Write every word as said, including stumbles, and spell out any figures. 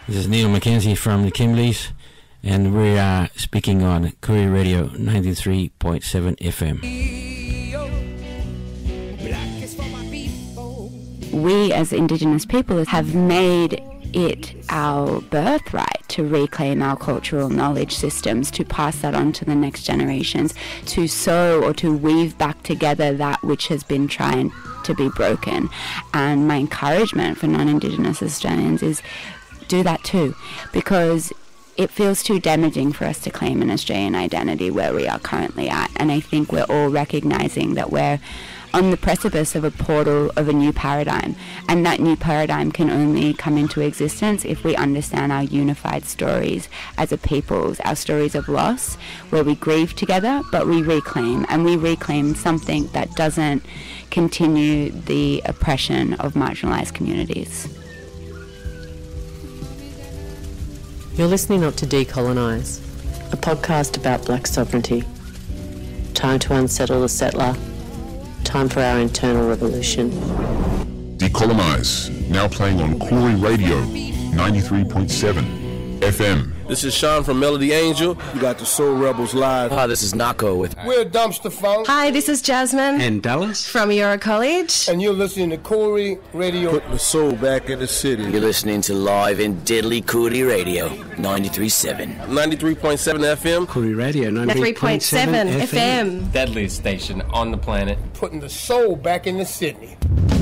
This is Neil Mackenzie from the Kimberleys, and we are speaking on Koori Radio ninety-three point seven F M. We as Indigenous people have made it our birthright to reclaim our cultural knowledge systems, to pass that on to the next generations, to sew or to weave back together that which has been trying to be broken. And my encouragement for non-Indigenous Australians is do that too, because it feels too damaging for us to claim an Australian identity where we are currently at. And I think we're all recognising that we're on the precipice of a portal of a new paradigm, and that new paradigm can only come into existence if we understand our unified stories as a people, our stories of loss, where we grieve together but we reclaim, and we reclaim something that doesn't continue the oppression of marginalised communities. You're listening up to Decolonise, a podcast about black sovereignty. Time to unsettle the settler. Time for our internal revolution. Decolonise, now playing on Koori Radio ninety-three point seven F M. This is Sean from Melody Angel. You got the Soul Rebels live. Hi, this is Nako with... We're Dumpster Funk. Hi, this is Jasmine. And Dallas. From Euro College. And you're listening to Koori Radio. Putting the soul back in the city. You're listening to Live and Deadly Koori Radio ninety-three point seven. ninety-three point seven F M. Koori Radio ninety-three point seven F M. F M. Deadliest station on the planet. Putting the soul back in the city.